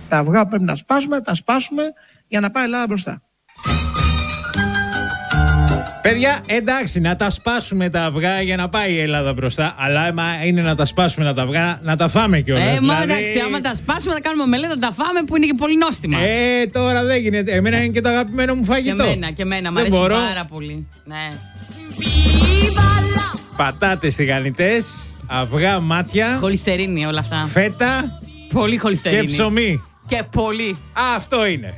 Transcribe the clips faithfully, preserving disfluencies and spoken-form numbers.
Τα αυγά που πρέπει να σπάσουμε, τα σπάσουμε για να πάει η Ελλάδα μπροστά. Παιδιά, εντάξει, να τα σπάσουμε τα αυγά για να πάει η Ελλάδα μπροστά. Αλλά άμα είναι να τα σπάσουμε να τα αυγά, να τα φάμε κιόλας. Ε, δηλαδή... μα εντάξει, άμα τα σπάσουμε, θα κάνουμε μελέτα, να τα φάμε που είναι και πολύ νόστιμα. Ε, τώρα δεν γίνεται. Εμένα είναι και το αγαπημένο μου φαγητό. Και εμένα, και εμένα, μου αρέσει μπορώ. πάρα πολύ. Ναι. Πατάτες τηγανιτές, αυγά, μάτια. Χολυστερίνη, όλα αυτά. Φέτα. Πολύ χολυστερίνη. Και ψωμί. Και πολύ. Αυτό είναι.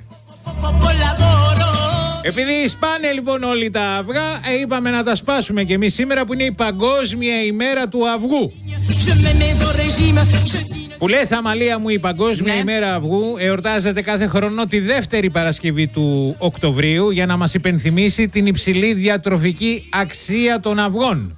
Επειδή σπάνε λοιπόν όλοι τα αυγά, ε, είπαμε να τα σπάσουμε και εμείς σήμερα που είναι η Παγκόσμια ημέρα του αυγού. Που λες, Αμαλία μου, η Παγκόσμια ναι. ημέρα αυγού εορτάζεται κάθε χρόνο τη δεύτερη Παρασκευή του Οκτωβρίου για να μας υπενθυμίσει την υψηλή διατροφική αξία των αυγών.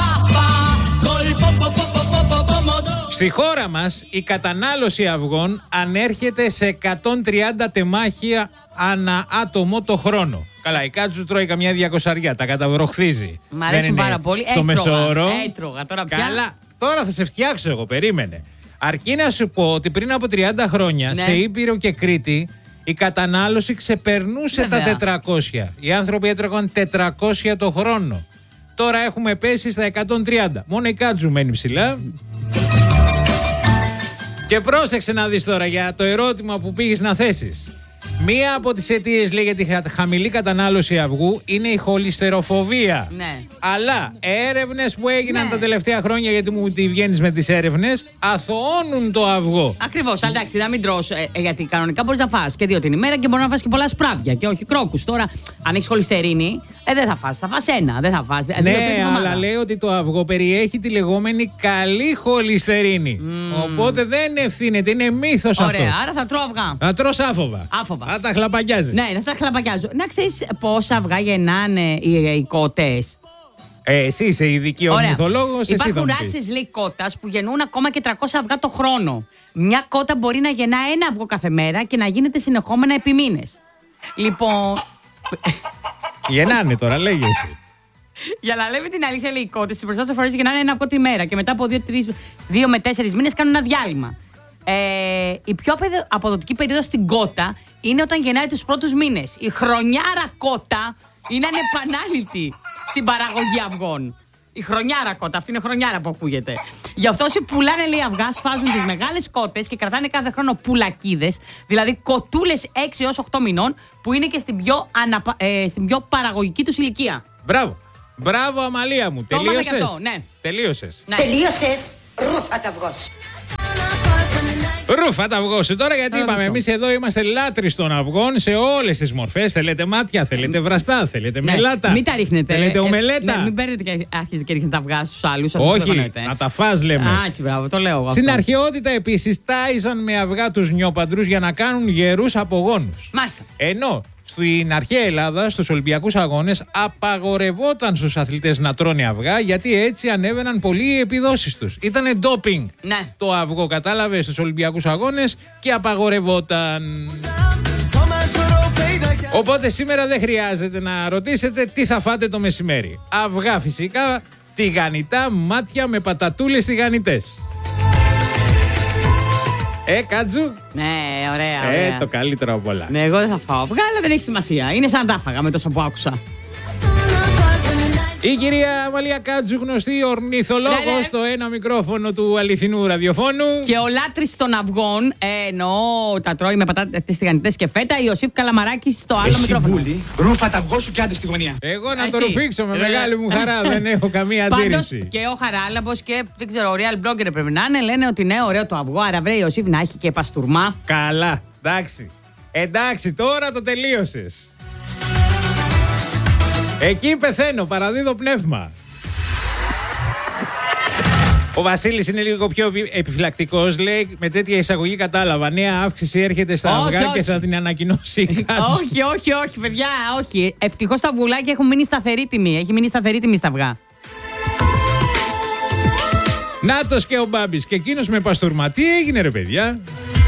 Στη χώρα μας η κατανάλωση αυγών ανέρχεται σε εκατόν τριάντα τεμάχια ανά άτομο το χρόνο. Καλά, η Κάτσου τρώει καμιά διακοσαριά, τα καταβροχθίζει. Μ' αρέσουν πάρα πολύ. Στο μεσόωρο. Έτρωγα τώρα πια. Καλά, τώρα θα σε φτιάξω εγώ, περίμενε. Αρκεί να σου πω ότι πριν από τριάντα χρόνια ναι. σε Ήπειρο και Κρήτη η κατανάλωση ξεπερνούσε Βέβαια. τα τετρακόσια. Οι άνθρωποι έτρωγαν τετρακόσια το χρόνο. Τώρα έχουμε πέσει στα εκατόν τριάντα. Μόνο η Κάτσου μένει ψηλά. Και πρόσεξε να δεις τώρα για το ερώτημα που πήγες να θέσεις. Μία από τις αιτίες, λέει, για τη χαμηλή κατανάλωση αυγού είναι η χολυστεροφοβία. Ναι. Αλλά έρευνες που έγιναν ναι. τα τελευταία χρόνια, γιατί μου τη βγαίνεις με τις έρευνες, αθωώνουν το αυγό. Ακριβώς, εντάξει, να μην τρως, ε, γιατί κανονικά μπορείς να φας και δύο την ημέρα και μπορεί να φας και πολλά σπράδια και όχι κρόκους. Τώρα, αν έχεις χολυστερίνη, ε, δεν θα φας, θα φας ένα, δεν θα φας. Ναι, αλλά λέει ότι το αυγό περιέχει τη λεγόμενη καλή χολυστερίνη. Mm. Οπότε δεν ευθύνεται, είναι μύθος αυτό. Ωραία, άρα θα τρώω αυγά. Να τρως άφοβα. Άφοβα. Να τα χλαπακιάζεις. Ναι, να τα χλαπακιάζω. Να ξέρεις πόσα αυγά γεννάνε οι, οι κότες. Ε, εσύ είσαι ειδική ορνηθολόγος. Υπάρχουν ράτσες, λέει, κότας που γεννούν ακόμα και τριακόσια αυγά το χρόνο. Μια κότα μπορεί να γεννά ένα αυγό κάθε μέρα και να γίνεται συνεχόμενα επί μήνες. Λοιπόν. Γεννάνε τώρα, λέγε εσύ. Για να λέμε την αλήθεια, λέει, οι κότες τις περισσότερες φορές γεννάνε ένα αυγό τη μέρα και μετά από δύο με τέσσερις μήνες κάνουν ένα διάλειμμα. Ε, η πιο αποδοτική περίοδος στην κότα είναι όταν γεννάει τους πρώτους μήνες. Η χρονιάρα κότα είναι ανεπανάληπτη στην παραγωγή αυγών. Η χρονιάρα κότα, αυτή είναι η χρονιάρα που ακούγεται. Γι' αυτό όσοι πουλάνε, λέει, αυγά, σφάζουν τις μεγάλες κότες και κρατάνε κάθε χρόνο πουλακίδες, δηλαδή κοτούλες έξι έως οκτώ μηνών, που είναι και στην πιο, αναπα... ε, στην πιο παραγωγική τους ηλικία. Μπράβο. Μπράβο, Αμαλία μου. Το Τελείωσες. αυτό, ναι. Τελείωσες. Ναι. Τελείωσες. Ρούφα τα αυγός. Ρούφα τα αυγό σου τώρα, γιατί είπαμε εμείς εδώ είμαστε λάτρεις των αυγών σε όλες τις μορφές. Θέλετε μάτια, θέλετε βραστά, θέλετε ναι. μελάτα. Μην τα ρίχνετε. Θέλετε ομελέτα. Ε, ναι, μην παίρνετε και άρχιζετε και ρίχνετε αυγά στους άλλους. Όχι, να τα φας, λέμε. Α, έτσι, μπράβο, το λέω εγώ. Στην αρχαιότητα επίσης τάιζαν με αυγά τους νιόπαντρους για να κάνουν γερούς απογόνους. Μάλιστα. Ενώ στην αρχαία Ελλάδα, στους Ολυμπιακούς Αγώνες, απαγορευόταν στους αθλητές να τρώνε αυγά, γιατί έτσι ανέβαιναν πολύ οι επιδόσεις τους. Ήτανε ντόπινγκ ναι. το αυγό, κατάλαβες, στους Ολυμπιακούς Αγώνες και απαγορευόταν. Οπότε σήμερα δεν χρειάζεται να ρωτήσετε τι θα φάτε το μεσημέρι. Αυγά φυσικά, τηγανιτά μάτια με πατατούλες τηγανιτές. Ε, Κάτζου. Ναι, ωραία, ωραία. Ε, το καλύτερο από όλα. Ναι, εγώ δεν θα φάω αυγά, αλλά δεν έχει σημασία. Είναι σαν να τα φάγα με τόσα που άκουσα. Η κυρία Αμαλία Κάτζου, γνωστή ορνηθολόγος, ναι, ναι. στο ένα μικρόφωνο του αληθινού ραδιοφώνου. Και ο λάτρης των αυγών, ε, εννοώ τα τρώει με πατάτες τηγανιτές και φέτα, Ιωσήφ Καλαμαράκης στο άλλο εσύ μικρόφωνο. Μπούλη, ρούφα τα αυγό σου και άντε στη γωνία. Εγώ να Εσύ. το ρουφήξω με ε. μεγάλη μου χαρά, δεν έχω καμία αντίρρηση. Πάντως και ο Χαράλαμπος και δεν ξέρω, ο real blogger πρέπει να είναι, λένε ότι είναι ωραίο το αυγό, άρα βρε Ιωσήφ να έχει και παστούρμα. Καλά, εντάξει. Εντάξει, τώρα το τελείωσες. Εκεί πεθαίνω, παραδίδω πνεύμα. Ο Βασίλης είναι λίγο πιο επιφυλακτικός. Λέει με τέτοια εισαγωγή κατάλαβα. Νέα αύξηση έρχεται στα όχι, αυγά όχι. και θα την ανακοινώσει η Κάτσου. Όχι, όχι, όχι, παιδιά, όχι. Ευτυχώς τα αυγουλάκια έχουν μείνει σταθερή τιμή. Έχει μείνει σταθερή τιμή στα αυγά. Νάτος και ο Μπάμπης και εκείνος με παστούρμα. Τι έγινε, ρε παιδιά?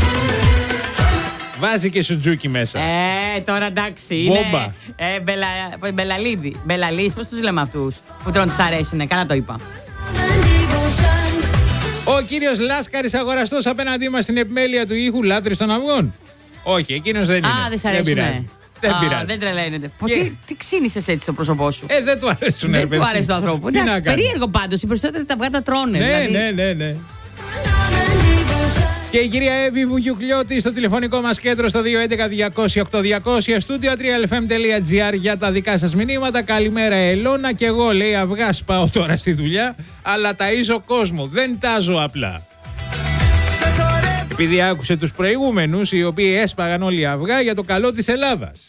Βάζει και σουτζούκι μέσα. Ε, τώρα εντάξει. Μπόμπα. Είναι. Ε, μπελα, μπελαλίδι. Μπελαλίδι, πώς τους λέμε αυτούς που τρώνε τους αρέσουνε. Καλά το είπα. Ο κύριος Λάσκαρης, αγοραστός απέναντί μας στην επιμέλεια του ήχου, λάτρης των αυγών. Όχι, εκείνος δεν είναι. Α, δεν σ' αρέσουνε. Δεν πειράζει. Δεν Α, πειράζει. δεν τρελαίνεται. Και... Τι, τι ξύνησες έτσι στο πρόσωπό σου. Ε, δεν του αρέσουν. Δεν του αρέσει το ανθρώπου. Εντάξει, περίεργο πάντως. Οι περισσότεροι τα αυγά τα τρώνε. Ναι, δηλαδή. ναι, ναι, ναι. Και η κυρία Εύη Βουγιουκλιώτη στο τηλεφωνικό μας κέντρο στο δύο έντεκα διακόσια οκτώ διακόσια, στούντιο τρία ελ εφ εμ τελεία τζι άρ για τα δικά σας μηνύματα. Καλημέρα Ελώνα, και εγώ λέει αυγά σπάω τώρα στη δουλειά, αλλά ταΐζω κόσμο, δεν τάζω απλά. Επειδή άκουσε τους προηγούμενους, οι οποίοι έσπαγαν όλοι αυγά για το καλό της Ελλάδας.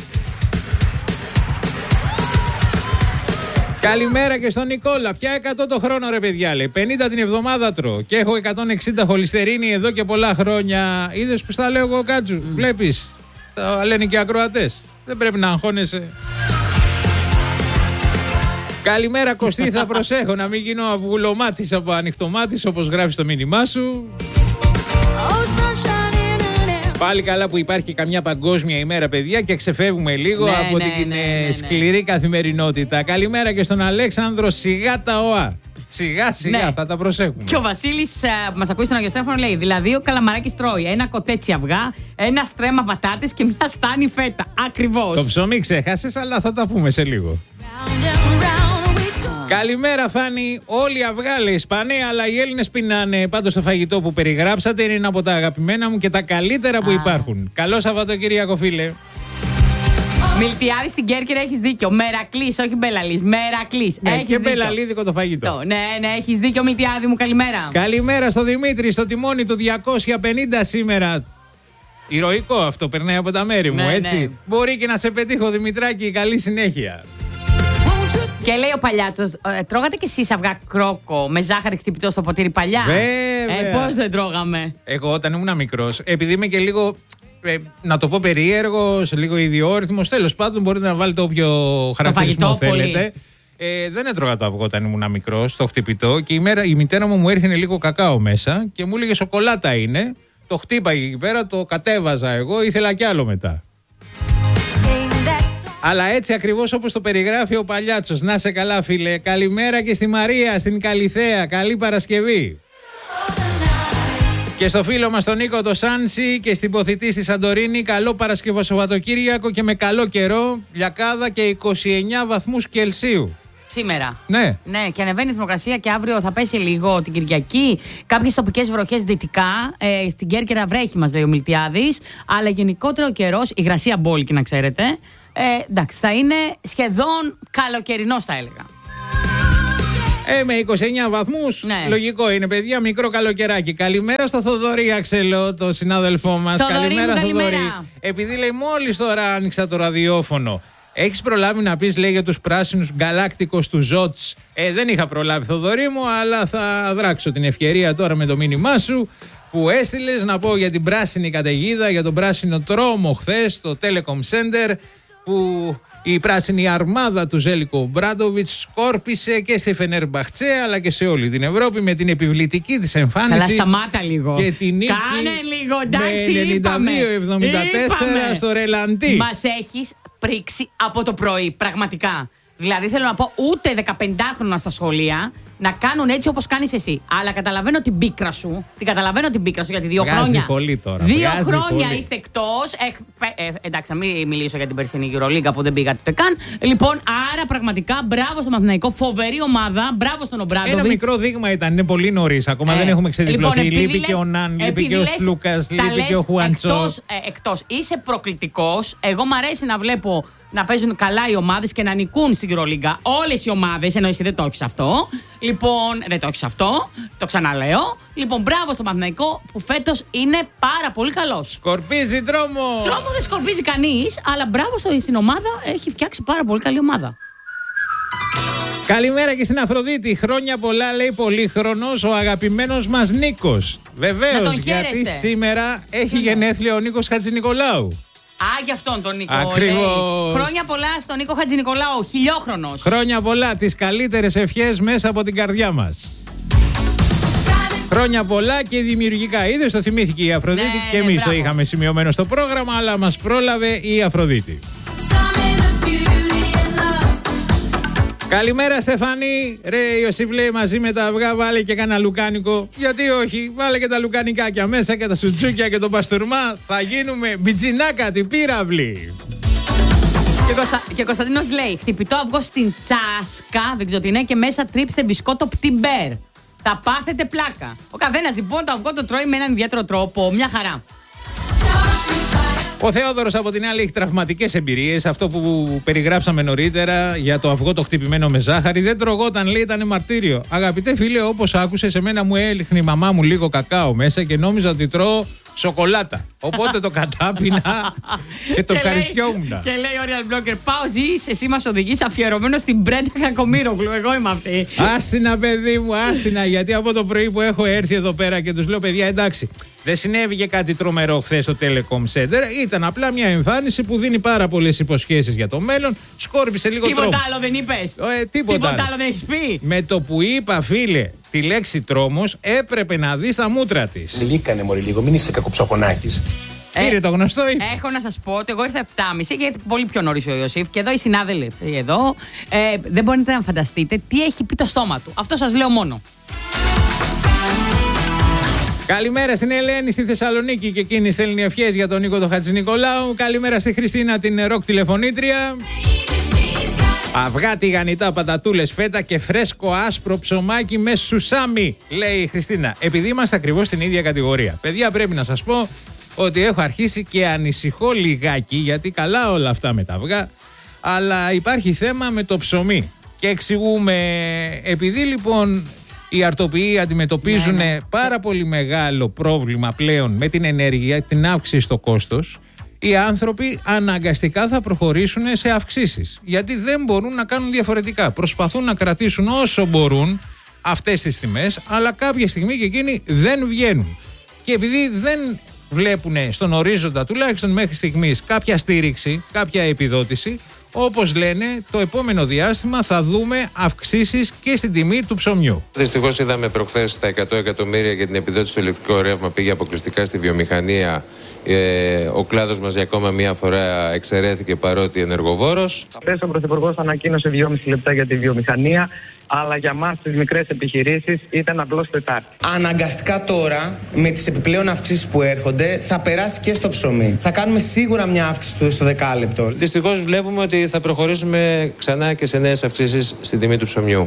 Καλημέρα και στον Νικόλα. Πια εκατό το χρόνο ρε παιδιά, λέει. πενήντα την εβδομάδα τρώω και έχω εκατόν εξήντα χολυστερίνη εδώ και πολλά χρόνια. Είδες που στα λέω εγώ, Κάτσου. Mm. Βλέπεις. Τα λένε και ακροατές. Δεν πρέπει να αγχώνεσαι. Καλημέρα Κωστή, θα προσέχω να μην γίνω αυγουλομάτης από ανοιχτομάτης, όπως γράφει στο μήνυμά σου. Πάλι καλά που υπάρχει καμιά παγκόσμια ημέρα, παιδιά, και ξεφεύγουμε λίγο ναι, από ναι, την ναι, ναι, ναι. σκληρή καθημερινότητα. Καλημέρα και στον Αλέξανδρο, σιγά τα ΟΑ. Σιγά σιγά, ναι. Θα τα προσέχουμε. Και ο Βασίλης που μας ακούει στον Αγιο Στέφανο λέει: δηλαδή ο Καλαμαράκης τρώει ένα κοτέτσι αυγά, ένα στρέμμα πατάτες και μια στάνη φέτα. Ακριβώς. Το ψωμί ξέχασες, αλλά θα τα πούμε σε λίγο. Καλημέρα Φάνη, όλοι αυγά λέει σπάνε, αλλά οι Έλληνες πεινάνε. Πάντως το φαγητό που περιγράψατε είναι ένα από τα αγαπημένα μου και τα καλύτερα που Α. υπάρχουν. Καλό Σαββατοκύριακο φίλε. Μιλτιάδη στην Κέρκυρα, έχεις δίκιο. Μερακλής, όχι Μπελαλής. Μερακλής. Ναι, και μπελαλίδικο το φαγητό. Ναι, ναι, έχεις δίκιο Μιλτιάδη μου, καλημέρα. Καλημέρα στο Δημήτρη, στο τιμόνι του διακόσια πενήντα σήμερα. Ηρωικό αυτό, περνάει από τα μέρη μου, ναι, έτσι. Ναι. Μπορεί και να σε πετύχω Δημητράκη, καλή συνέχεια. Και λέει ο Παλιάτσος, ε, τρώγατε κι εσείς αυγά κρόκο με ζάχαρη χτυπητό στο ποτήρι παλιά? Βέβαια. Ε, πώς δεν τρώγαμε. Εγώ όταν ήμουν μικρός, επειδή είμαι και λίγο, ε, να το πω περίεργος, λίγο ιδιόρυθμος, τέλος πάντων μπορείτε να βάλετε όποιο χαρακτηρισμό θέλετε. Ε, δεν έτρωγα το αυγό όταν ήμουν μικρός, το χτυπητό, και η, μέρα, η μητέρα μου μου έρχεται λίγο κακάο μέσα και μου έλεγε σοκολάτα είναι. Το χτύπαγε εκεί πέρα, το κατέβαζα εγώ, ήθελα κι άλλο μετά. Αλλά έτσι ακριβώς όπως το περιγράφει ο Παλιάτσος. Να σε καλά φίλε. Καλημέρα και στη Μαρία, στην Καλιθέα. Καλή Παρασκευή. Και στο φίλο μας τον Νίκο το Σάνσι και στην Ποθητή στη Σαντορίνη. Καλό Παρασκευό Σαββατοκύριακο και με καλό καιρό. Λιακάδα και είκοσι εννιά βαθμούς Κελσίου. Σήμερα. Ναι. Ναι, και ανεβαίνει η θερμοκρασία και αύριο θα πέσει λίγο την Κυριακή. Κάποιες τοπικές βροχές δυτικά. Ε, στην Κέρκυρα βρέχει, μας λέει ο Μιλτιάδης. Αλλά γενικότερα ο καιρός, υγρασία μπόλικη να ξέρετε. Ε, εντάξει, θα είναι σχεδόν καλοκαιρινός, θα έλεγα. Ε, με είκοσι εννιά βαθμούς, ναι. Λογικό είναι, παιδιά, μικρό καλοκαιράκι. Καλημέρα στο Θοδωρή Αξελό, τον συνάδελφό μας. Θοδωρή, καλημέρα, μου, καλημέρα. Θοδωρή. Επειδή λέει, μόλις τώρα άνοιξα το ραδιόφωνο. Έχεις προλάβει να πεις, λέει, για τους πράσινους γκαλάκτικος του Ζότς? Ε, δεν είχα προλάβει, Θοδωρή μου, αλλά θα δράξω την ευκαιρία τώρα με το μήνυμά σου που έστειλες να πω για την πράσινη καταιγίδα, για τον πράσινο τρόμο χθες στο Telecom Center, που η πράσινη αρμάδα του Ζέλικο Μπράντοβιτς σκόρπισε και στη Φενέρμπαχτσε αλλά και σε όλη την Ευρώπη με την επιβλητική της εμφάνιση. Καλά, σταμάτα λίγο. Και την νίκη Κάνε λίγο, εντάξει, με ενενήντα δύο εβδομήντα τέσσερα στο Ρελαντί. Μας έχεις πρίξει από το πρωί, πραγματικά. Δηλαδή θέλω να πω, ούτε δεκαπεντάχρονα στα σχολεία να κάνουν έτσι όπως κάνεις εσύ. Αλλά καταλαβαίνω την πίκρα σου. Την καταλαβαίνω την πίκρα σου γιατί δύο Βγάζει χρόνια. Πολύ τώρα. Δύο Βγάζει χρόνια πολύ. Είστε εκτός. Ε, ε, εντάξει, να μην μιλήσω για την περσινή EuroLeague που δεν πήγατε ούτε καν. Λοιπόν, άρα πραγματικά μπράβο στο Παναθηναϊκό. Φοβερή ομάδα. Μπράβο στον Ομπράντοβιτς. Ένα μικρό δείγμα ήταν. Είναι πολύ νωρίς. Ακόμα ε, δεν έχουμε ξεδιπλωθεί. Λοιπόν, λείπει και ο Ναν, λείπει και ο Σλούκας, λείπει και ο Χουαντσό. Εκτός, ε, εκτός. Είσαι προκλητικός. Εγώ μ' αρέσει να βλέπω να παίζουν καλά οι ομάδες και να νικούν στην EuroLeague. Όλες οι ομάδες, ενώ εσύ δεν το έχεις αυτό. Λοιπόν, δεν το έχεις αυτό. Το ξαναλέω. Λοιπόν, μπράβο στον Παναθηναϊκό που φέτος είναι πάρα πολύ καλός. Σκορπίζει τρόμο. Τρόμο δεν σκορπίζει κανείς, αλλά μπράβο στο, στην ομάδα. Έχει φτιάξει πάρα πολύ καλή ομάδα. Καλημέρα και στην Αφροδίτη. Χρόνια πολλά, λέει, πολύχρονος ο αγαπημένος μας Νίκος. Βεβαίως, γιατί σήμερα έχει γενέθλια ο Νίκος Χατζηνικολάου. Α, γι' αυτόν τον Νίκο. Ακριβώς. Χρόνια πολλά στον Νίκο Χατζηνικολάου, χιλιόχρονος. Χρόνια πολλά, τις καλύτερες ευχές μέσα από την καρδιά μας. Χρόνια πολλά και δημιουργικά. Είδες, το θυμήθηκε η Αφροδίτη, ναι, και εμείς ναι, το είχαμε σημειωμένο στο πρόγραμμα, αλλά μας πρόλαβε η Αφροδίτη. Καλημέρα Στεφανή. Ρε Ιωσήφ λέει μαζί με τα αυγά βάλε και κάνα λουκάνικο. Γιατί όχι, βάλε και τα λουκανικάκια μέσα και τα σουτζούκια και το παστούρμα. Θα γίνουμε μπιτζινάκα την πύραυλη. Και, Κωνστα... και Κωνσταντίνος λέει: χτυπητό αυγό στην τσάσκα, δεν ξέρω τι είναι, και μέσα τρίψτε μπισκότο πτυμπέρ. Θα πάθετε πλάκα. Ο καθένας λοιπόν το αυγό το τρώει με έναν ιδιαίτερο τρόπο. Μια χαρά. Ο Θεόδωρος από την άλλη έχει τραυματικές εμπειρίες. Αυτό που περιγράψαμε νωρίτερα για το αυγό το χτυπημένο με ζάχαρη δεν τρογόταν, λέει, ήταν μαρτύριο. Αγαπητέ φίλε, όπως άκουσες, εμένα μου έλειχνε η μαμά μου λίγο κακάο μέσα και νόμιζα ότι τρώω σοκολάτα. Οπότε το κατάπινα και το ευχαριστιόμουν. Και λέει ο Real Blogger: πάω, ζεις, εσύ μας οδηγείς αφιερωμένο στην Μπρέντα Κακομοίρογλου. Εγώ είμαι αυτή. Άστινα, παιδί μου, άστινα. Γιατί από το πρωί που έχω έρθει εδώ πέρα και τους λέω: παιδιά, εντάξει, δεν συνέβη και κάτι τρομερό χθες στο Telecom Center. Ήταν απλά μια εμφάνιση που δίνει πάρα πολλές υποσχέσεις για το μέλλον. Σκόρπισε λίγο τρόμο. Τίποτα άλλο δεν είπες. Ε, τίποτα, τίποτα άλλο δεν έχεις πει. Με το που είπα, φίλε, τη λέξη τρόμος, έπρεπε να δεις τα μούτρα της. Λύκανε μωρή λίγο, μην είσαι κακοψοχονάκης. Πήρε ε, το γνωστό ή? Έχω να σας πω ότι εγώ ήρθα επτά και μισή και ήρθε πολύ πιο νωρίς ο Ιωσήφ. Και εδώ οι συνάδελφοι εδώ ε, δεν μπορείτε να φανταστείτε τι έχει πει το στόμα του. Αυτό σας λέω μόνο. Καλημέρα στην Ελένη στη Θεσσαλονίκη και εκείνη στέλνει ευχές για τον Νίκο τον Χατζηνικολάου. Καλημέρα στη Χριστίνα την ροκ τηλεφωνήτρια. Αυγά τηγανιτά, πατατούλες, φέτα και φρέσκο άσπρο ψωμάκι με σουσάμι, λέει η Χριστίνα. Επειδή είμαστε ακριβώς στην ίδια κατηγορία. Παιδιά, πρέπει να σας πω ότι έχω αρχίσει και ανησυχώ λιγάκι, γιατί καλά όλα αυτά με τα αυγά, αλλά υπάρχει θέμα με το ψωμί. Και εξηγούμε, επειδή λοιπόν οι αρτοποιοί αντιμετωπίζουν ναι, ναι. πάρα πολύ μεγάλο πρόβλημα πλέον με την ενέργεια, την αύξηση στο κόστος, οι άνθρωποι αναγκαστικά θα προχωρήσουν σε αυξήσεις. Γιατί δεν μπορούν να κάνουν διαφορετικά. Προσπαθούν να κρατήσουν όσο μπορούν αυτές τις τιμές, αλλά κάποια στιγμή και εκείνοι δεν βγαίνουν. Και επειδή δεν βλέπουν στον ορίζοντα, τουλάχιστον μέχρι στιγμής, κάποια στήριξη, κάποια επιδότηση, όπως λένε, το επόμενο διάστημα θα δούμε αυξήσεις και στην τιμή του ψωμιού. Δυστυχώς είδαμε προχθές τα εκατό εκατομμύρια για την επιδότηση του ηλεκτρικού ρεύμα πήγε αποκλειστικά στη βιομηχανία. Ε, ο κλάδος μας για ακόμα μία φορά εξαιρέθηκε παρότι ενεργοβόρος. Χθες ο Πρωθυπουργός ανακοίνωσε δυόμιση λεπτά για τη βιομηχανία, αλλά για μας τις μικρές επιχειρήσεις ήταν απλώς Τετάρτη. Αναγκαστικά τώρα, με τις επιπλέον αυξήσεις που έρχονται, θα περάσει και στο ψωμί. Θα κάνουμε σίγουρα μια αύξηση στο δεκάλεπτο. Δυστυχώς βλέπουμε ότι θα προχωρήσουμε ξανά και σε νέες αυξήσεις στην τιμή του ψωμιού.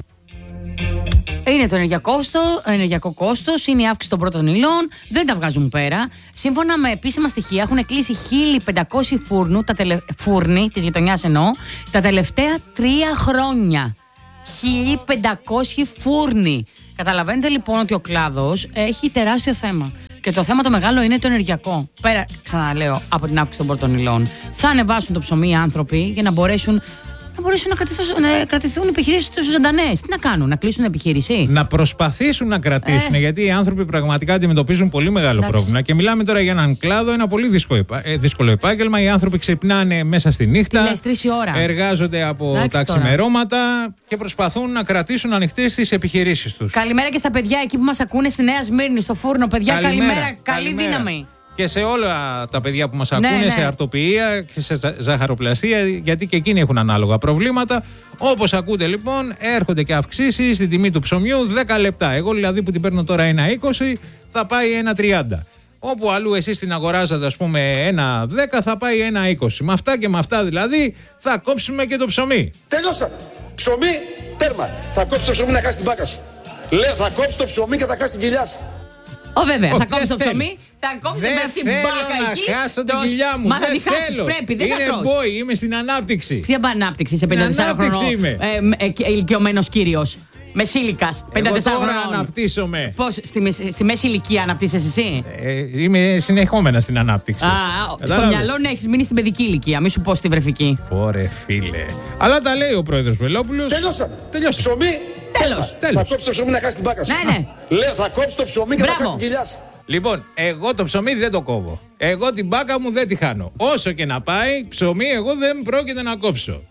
Είναι το ενεργειακό κόστος, ενεργειακό κόστος, είναι η αύξηση των πρώτων υλών, δεν τα βγάζουν πέρα. Σύμφωνα με επίσημα στοιχεία, έχουν κλείσει χίλια πεντακόσιοι φούρνου, τα τελε... φούρνοι της γειτονιάς εννοώ, τα τελευταία τρία χρόνια. χίλια πεντακόσιοι φούρνοι. Καταλαβαίνετε λοιπόν ότι ο κλάδος έχει τεράστιο θέμα. Και το θέμα το μεγάλο είναι το ενεργειακό. Πέρα, ξαναλέω, από την αύξηση των πρώτων υλών. Θα ανεβάσουν το ψωμί οι άνθρωποι για να μπορέσουν. Να μπορέσουν να κρατηθούν, να κρατηθούν οι επιχειρήσεις τους ζωντανές. Τι να κάνουν, να κλείσουν επιχείρηση. Να προσπαθήσουν να κρατήσουν, ε. γιατί οι άνθρωποι πραγματικά αντιμετωπίζουν πολύ μεγάλο Εντάξει. πρόβλημα. Και μιλάμε τώρα για έναν κλάδο, ένα πολύ δύσκολο, δύσκολο επάγγελμα. Οι άνθρωποι ξυπνάνε μέσα στη νύχτα. Λες, τρεις η ώρα. Εργάζονται από Εντάξει, τα ξημερώματα και προσπαθούν να κρατήσουν ανοιχτές τις επιχειρήσεις τους. Καλημέρα και στα παιδιά εκεί που μας ακούνε στη Νέα Σμύρνη, στο φούρνο. Παιδιά, καλημέρα. καλημέρα. Καλή καλημέρα. δύναμη. Και σε όλα τα παιδιά που μας ναι, ακούνε, ναι. σε αρτοποιία και σε ζαχαροπλαστεία, γιατί και εκείνοι έχουν ανάλογα προβλήματα. Όπως ακούτε λοιπόν, έρχονται και αυξήσεις στην τιμή του ψωμιού δέκα λεπτά. Εγώ δηλαδή που την παίρνω τώρα ένα είκοσι, θα πάει ένα τριάντα. Όπου αλλού εσείς την αγοράζατε ας πούμε ένα δέκα, θα πάει ένα είκοσι. Με αυτά και με αυτά δηλαδή θα κόψουμε και το ψωμί. Τελειώσαμε. Ψωμί, τέρμα. Θα κόψεις το ψωμί να χάσεις την μπάκα σου. Λέω, θα κόψεις το ψωμί και θα χάσεις την κοιλιά σου. Ω, βέβαια, Ω, θα κόψεις το θέλω. ψωμί, θα κόψεις Δεν με αυτή την μπάκα εκεί. θέλω να χάσω την τρως... κοιλιά μου. Μα θα δεν τη χάσεις, θέλω. πρέπει, δεν είναι θα τρως. boy, είμαι στην ανάπτυξη. Ποια ανάπτυξη, είσαι πενήντα τέσσερα χρονών ε, ε, ε, ηλικιωμένος κύριος. Μεσήλικας, πενήντα τέσσερα Εγώ τώρα χρονών. αναπτύσσομαι. Πώς, στη, στη μέση ηλικία αναπτύσσεσαι εσύ. Ε, είμαι συνεχόμενα στην ανάπτυξη. Α, στο μυαλό να έχεις μείνει στην παιδική ηλικία, μη σου πω στη βρεφική. Ωρε φίλε. Αλλά τα λέει ο πρόεδρος Βελόπουλος. Τελειώσαμε. Τελειώσαμε. Ψωμί, Τέλος. θα κόψεις το ψωμί να χάσεις την μπάκα σου. Ναι, ναι. Λέω, θα κόψεις το ψωμί και Μπράβο. θα χάσεις την κοιλιά σου. Λοιπόν, εγώ το ψωμί δεν το κόβω. Εγώ την μπάκα μου δεν τη χάνω. Όσο και να πάει, ψωμί εγώ δεν πρόκειται να κόψω.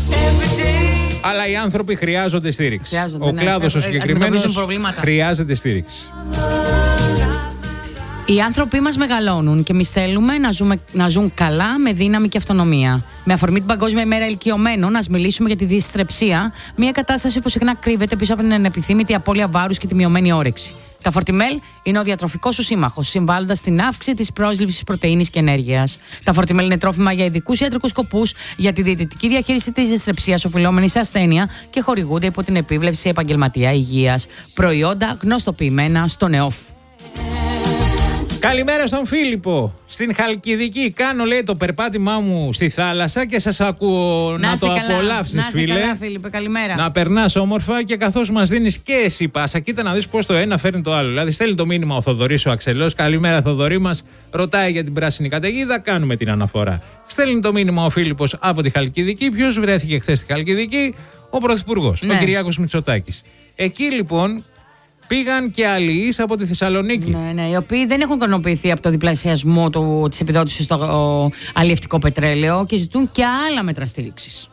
Αλλά οι άνθρωποι χρειάζονται στήριξη. Χρειάζονται, ο ναι. κλάδος ο Ε, συγκεκριμένος αντιμετωπίζουν προβλήματα. χρειάζεται στήριξη. Οι άνθρωποι μας μεγαλώνουν και εμείς θέλουμε να, ζούμε, να ζουν καλά, με δύναμη και αυτονομία. Με αφορμή την Παγκόσμια ημέρα ηλικιωμένων, να μιλήσουμε για τη δυστρεψία, μια κατάσταση που συχνά κρύβεται πίσω από την ανεπιθύμητη απώλεια βάρους και τη μειωμένη όρεξη. Τα Φορτιμέλ είναι ο διατροφικός σου σύμμαχος, συμβάλλοντας στην αύξηση της πρόσληψης πρωτεΐνης και ενέργειας. Τα Φορτιμέλ είναι τρόφιμα για ειδικούς ιατρικούς σκοπούς, για τη διαιτητική διαχείριση της δυστρεψίας οφειλόμενης σε ασθένεια και χορηγούνται υπό την επίβλεψη επαγγελματία υγείας. Προϊόντα γνωστοποιημένα στο ΝΕΟΦ. Καλημέρα στον Φίλιππο. Στην Χαλκιδική κάνω, λέει, το περπάτημά μου στη θάλασσα και σας ακούω να, να το απολαύσεις, φίλε. Να καλά, Φίλιππε, καλημέρα. Να περνάς όμορφα και καθώς μας δίνεις και εσύ πάσα, κοίτα να δεις πώς το ένα φέρνει το άλλο. Δηλαδή, στέλνει το μήνυμα ο Θοδωρής ο Αξελός. Καλημέρα, Θοδωρή μας. Ρωτάει για την πράσινη καταιγίδα. Κάνουμε την αναφορά. Στέλνει το μήνυμα ο Φίλιππος από τη Χαλκιδική. Ποιος βρέθηκε χθες στη Χαλκιδική? Ο Πρωθυπουργός, ναι. Ο Κυριάκος Μητσοτάκης. Εκεί λοιπόν. Πήγαν και αλληλείς από τη Θεσσαλονίκη. Ναι, ναι, οι οποίοι δεν έχουν ικανοποιηθεί από το διπλασιασμό της επιδότησης στο αλλιευτικό πετρέλαιο και ζητούν και άλλα μέτρα στήριξης.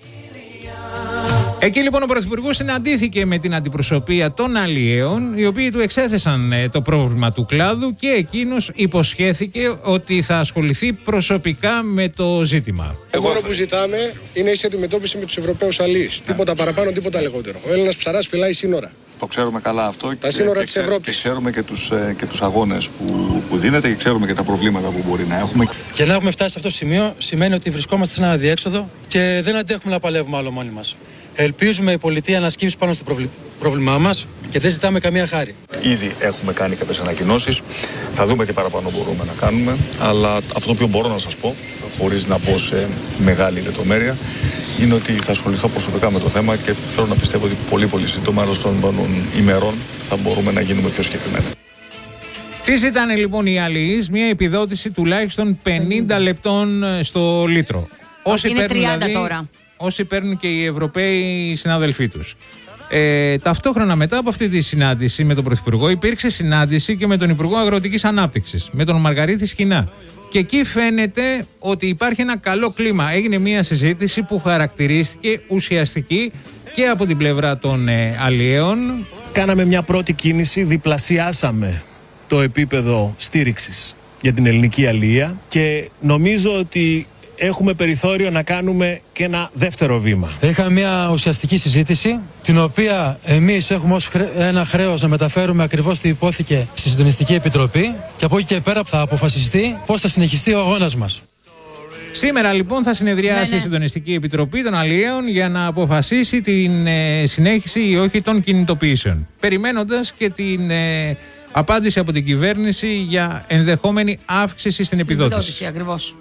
Εκεί λοιπόν ο Πρωθυπουργός συναντήθηκε με την αντιπροσωπεία των αλλιέων, οι οποίοι του εξέθεσαν ε, το πρόβλημα του κλάδου και εκείνος υποσχέθηκε ότι θα ασχοληθεί προσωπικά με το ζήτημα. Το μόνο που ζητάμε είναι ίση αντιμετώπιση με τους Ευρωπαίους αλλιείς. Yeah. Τίποτα παραπάνω, τίποτα λιγότερο. Ο Έλληνας ψαράς φυλάει σύνορα. Το ξέρουμε καλά αυτό. Τα και, σύνορα και, της Ευρώπης. Και ξέρουμε και τους, και τους αγώνες που, που δίνεται και ξέρουμε και τα προβλήματα που μπορεί να έχουμε. Και να έχουμε φτάσει σε αυτό το σημείο σημαίνει ότι βρισκόμαστε σε ένα αδιέξοδο και δεν αντέχουμε να παλεύουμε άλλο μόνοι μας. Ελπίζουμε η πολιτεία να σκύψει πάνω στο προβλή... πρόβλημά μας και δεν ζητάμε καμία χάρη. Ήδη έχουμε κάνει κάποιες ανακοινώσεις. Θα δούμε τι παραπάνω μπορούμε να κάνουμε. Αλλά αυτό το οποίο μπορώ να σας πω, χωρίς να πω σε μεγάλη λεπτομέρεια, είναι ότι θα ασχοληθώ προσωπικά με το θέμα και θέλω να πιστεύω ότι πολύ πολύ σύντομα, άλλως των ημερών, θα μπορούμε να γίνουμε πιο συγκεκριμένοι. Τι ζητάνε λοιπόν οι αλληλείς? Μια επιδότηση τουλάχιστον πενήντα λεπτών στο λίτρο. Όσοι είναι παίρνουν, τριάντα δηλαδή, τώρα. Όσοι παίρνουν και οι Ευρωπαίοι συνάδελφοί τους. Ε, ταυτόχρονα μετά από αυτή τη συνάντηση με τον Πρωθυπουργό υπήρξε συνάντηση και με τον Υπουργό Αγροτικής Ανάπτυξης, με τον Μαργαρίτη Σχοινά. Και εκεί φαίνεται ότι υπάρχει ένα καλό κλίμα. Έγινε μια συζήτηση που χαρακτηρίστηκε ουσιαστική και από την πλευρά των ε, αλλιέων. Κάναμε μια πρώτη κίνηση, διπλασιάσαμε το επίπεδο στήριξης για την ελληνική αλληλεία και νομίζω ότι έχουμε περιθώριο να κάνουμε και ένα δεύτερο βήμα. Είχαμε μια ουσιαστική συζήτηση, την οποία εμείς έχουμε ως χρέ... ένα χρέος να μεταφέρουμε ακριβώς τι υπόθηκε στη Συντονιστική Επιτροπή και από εκεί και πέρα θα αποφασιστεί πώς θα συνεχιστεί ο αγώνας μας. Σήμερα λοιπόν θα συνεδριάσει ναι, ναι. η Συντονιστική Επιτροπή των Αλλιέων για να αποφασίσει την ε, συνέχιση ή όχι των κινητοποιήσεων. Περιμένοντας και την ε, απάντηση από την κυβέρνηση για ενδεχόμενη αύξηση στην επιδότηση. Επιδότηση, ακριβώς.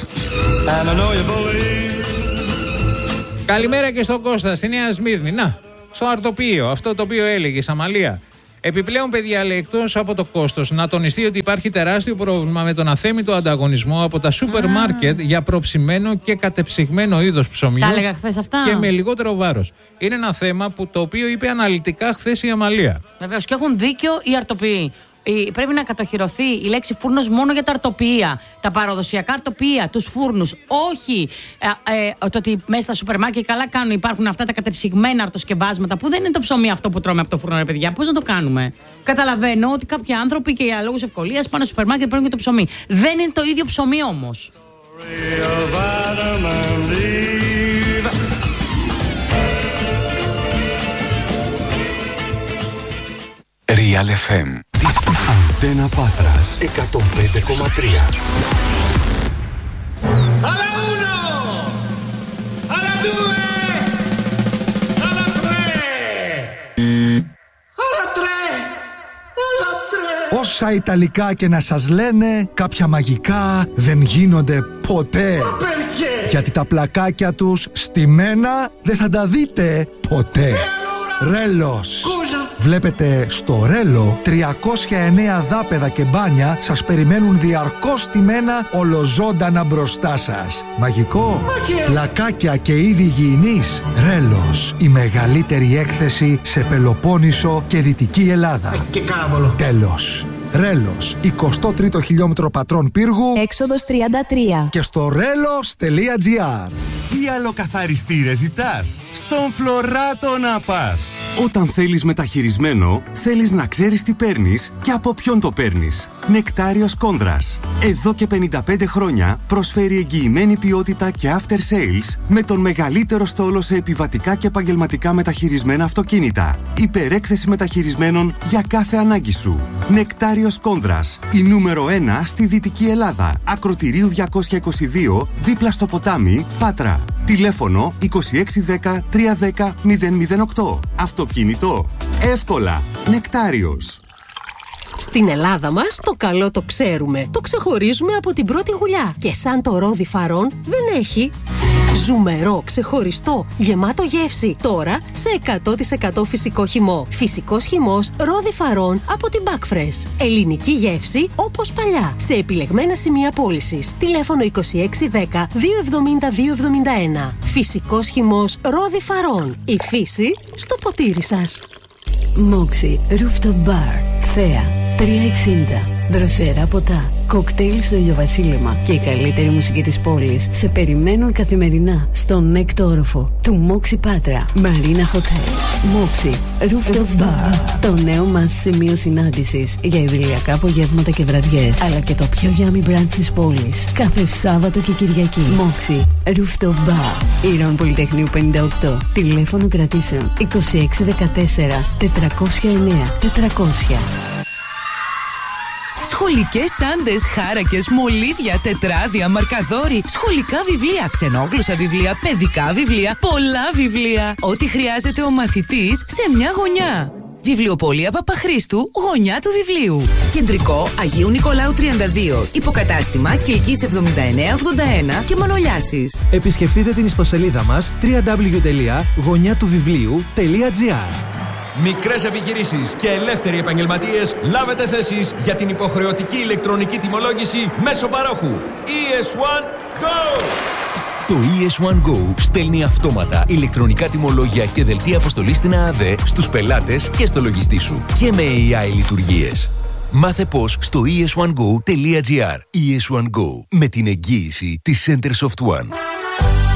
Καλημέρα και στον Κώστα, στη Νέα Σμύρνη. Να, στο αρτοπείο, αυτό το οποίο έλεγε, Σαμαλία. Επιπλέον, παιδιά, λέει, εκτός από το κόστος, να τονιστεί ότι υπάρχει τεράστιο πρόβλημα με τον αθέμητο ανταγωνισμό από τα σούπερ μάρκετ για προψημένο και κατεψυγμένο είδος ψωμιού. Τα έλεγα χθες αυτά. Και με λιγότερο βάρος. Είναι ένα θέμα που το οποίο είπε αναλυτικά χθες η Αμαλία. Βεβαίως, και έχουν δίκιο οι αρτοποιοί. Πρέπει να κατοχυρωθεί η λέξη φούρνος μόνο για τα αρτοποιεία, τα παραδοσιακά αρτοποιεία, τους φούρνους. Όχι ε, ε, το ότι μέσα στα σούπερ μάρκετ καλά κάνουν, υπάρχουν αυτά τα κατεψυγμένα αρτοσκευάσματα που δεν είναι το ψωμί αυτό που τρώμε από το φούρνο, ρε παιδιά. Πώς να το κάνουμε? Καταλαβαίνω ότι κάποιοι άνθρωποι και για λόγους ευκολίας πάνε στο σούπερ μάρκετ παίρνουν και το ψωμί. Δεν είναι το ίδιο ψωμί όμως. Real εφ εμ. Αντένα Πάτρας εκατόν πέντε κόμμα τρία. Alla uno! Alla due! Alla tre! Alla tre! Alla tre! Όσα Ιταλικά και να σας λένε, κάποια μαγικά δεν γίνονται ποτέ. Perché? Γιατί τα πλακάκια τους στημένα δεν θα τα δείτε ποτέ. Ρέλος. Βλέπετε, στο Ρέλο τριακόσια εννέα δάπεδα και μπάνια σας περιμένουν διαρκώς στημένα ολοζώντανα μπροστά σας. Μαγικό. Πλακάκια και είδη υγιεινής. Ρέλος. Η μεγαλύτερη έκθεση σε Πελοπόννησο και Δυτική Ελλάδα. Και κάραβολο. Τέλος. Ρέλος, εικοστό τρίτο χιλιόμετρο Πατρών Πύργου, έξοδος τριάντα τρία. Και στο ρέλος τελεία τζι άρ. Τι αλλοκαθαριστήρε ζητάς? Στον Φλωράτο να πας. Όταν θέλεις μεταχειρισμένο, θέλεις να ξέρεις τι παίρνεις και από ποιον το παίρνεις. Νεκτάριος Κόνδρας. Εδώ και πενήντα πέντε χρόνια προσφέρει εγγυημένη ποιότητα και after sales με τον μεγαλύτερο στόλο σε επιβατικά και επαγγελματικά μεταχειρισμένα αυτοκίνητα. Υπερέκθεση μεταχειρισμένων για κάθε ανάγκη σου. Νεκτάριος Κόνδρας. Η νούμερο ένα στη Δυτική Ελλάδα. Ακροτηρίου διακόσια είκοσι δύο, δίπλα στο ποτάμι, Πάτρα. Τηλέφωνο είκοσι έξι δέκα τριακόσια δέκα μηδέν μηδέν οκτώ. Αυτοκίνητο. Εύκολα. Νεκτάριος. Στην Ελλάδα μας το καλό το ξέρουμε. Το ξεχωρίζουμε από την πρώτη γουλιά. Και σαν το ρόδι Φαρών δεν έχει. Ζουμερό, ξεχωριστό, γεμάτο γεύση. Τώρα σε εκατό τοις εκατό φυσικό χυμό. Φυσικός χυμός ρόδι Φαρών από την Backfresh. Ελληνική γεύση όπως παλιά. Σε επιλεγμένα σημεία πώλησης. Τηλέφωνο είκοσι έξι δέκα διακόσια εβδομήντα δύο εβδομήντα ένα. Φυσικός χυμός ρόδι Φαρών. Η φύση στο ποτήρι σας. Moxie Rooftop Bar. Θέα τριακόσια εξήντα. Δροσερά ποτά, κοκτέιλ στο ηλιοβασίλεμα και η καλύτερη μουσική της πόλης σε περιμένουν καθημερινά στον έκτο όροφο του Moxie Πάτρα Marina Hotel. Moxie Rooftop Bar. Το νέο μας σημείο συνάντησης για ιδηλιακά απογεύματα και βραδιές, αλλά και το πιο yummy brunch της πόλης κάθε Σάββατο και Κυριακή. Moxie Rooftop Bar. Ήρων Πολυτεχνείου πενήντα οκτώ. Τηλέφωνο κρατήσεων είκοσι έξι δεκατέσσερα τετρακόσια εννέα τετρακόσια. Σχολικές τσάντες, χάρακες, μολύβια, τετράδια, μαρκαδόροι, σχολικά βιβλία, ξενόγλωσσα βιβλία, παιδικά βιβλία, πολλά βιβλία. Ό,τι χρειάζεται ο μαθητής σε μια γωνιά. Βιβλιοπωλεία Παπαχρήστου, γωνιά του βιβλίου. Κεντρικό Αγίου Νικολάου τριάντα δύο. Υποκατάστημα Κιλκής εβδομήντα εννέα ογδόντα ένα και Μανολιάσης. Επισκεφτείτε την ιστοσελίδα μας double-u double-u double-u τελεία γωνιά του βιβλίου τελεία τζι άρ. Μικρές επιχειρήσεις και ελεύθεροι επαγγελματίες, λάβετε θέσεις για την υποχρεωτική ηλεκτρονική τιμολόγηση μέσω παρόχου. ι ες ουάν Go! Το ι ες ουάν Go στέλνει αυτόματα ηλεκτρονικά τιμολόγια και δελτία αποστολής στην ΑΑΔΕ στους πελάτες και στο λογιστή σου. Και με έι άι λειτουργίες. Μάθε πώς στο ι ες ουάν go τελεία τζι άρ. ι ες ουάν Go, με την εγγύηση της Center Soft One.